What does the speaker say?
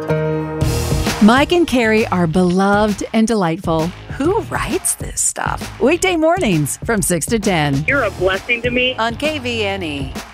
Mike and Carrie are beloved and delightful. Who writes this stuff? Weekday mornings from 6 to 10 You're a blessing to me. on KVNE.